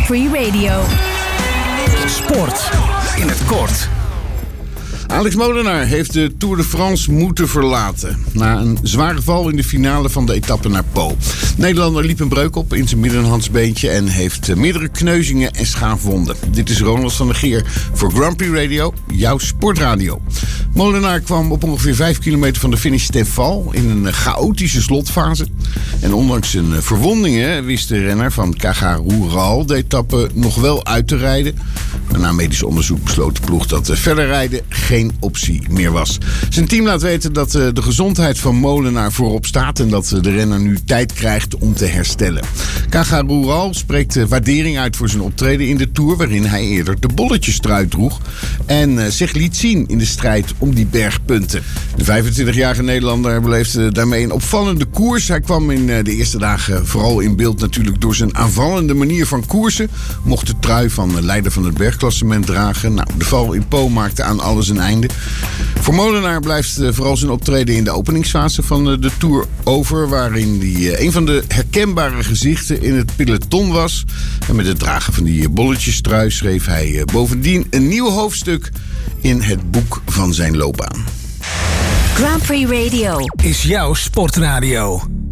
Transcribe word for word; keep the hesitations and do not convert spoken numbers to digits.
Grand Prix Radio. Sport in het kort. Alex Molenaar heeft de Tour de France moeten verlaten. Na een zware val in de finale van de etappe naar Po. Nederlander liep een breuk op in zijn middenhandsbeentje en heeft meerdere kneuzingen en schaafwonden. Dit is Ronald van der Geer voor Grand Prix Radio, jouw sportradio. Molenaar kwam op ongeveer vijf kilometer van de finish ten val in een chaotische slotfase. En ondanks zijn verwondingen wist de renner van K G Roural de etappe nog wel uit te rijden. Maar na medisch onderzoek besloot de ploeg dat verder rijden geen optie meer was. Zijn team laat weten dat de gezondheid van Molenaar voorop staat en dat de renner nu tijd krijgt om te herstellen. K G Roural spreekt waardering uit voor zijn optreden in de Tour, waarin hij eerder de bolletjestrui droeg en zich liet zien in de strijd om die bergpunten. De vijfentwintigjarige Nederlander beleefde daarmee een opvallende koers. Hij kwam in de eerste dagen vooral in beeld natuurlijk door zijn aanvallende manier van koersen. Mocht de trui van leider van het bergklassement dragen. Nou, de val in Po maakte aan alles een einde. Voor Molenaar blijft vooral zijn optreden in de openingsfase van de Tour over, waarin hij een van de herkenbare gezichten in het peloton was. En met het dragen van die bolletjestrui schreef hij bovendien een nieuw hoofdstuk in het boek van zijn loopbaan. Grand Prix Radio is jouw sportradio.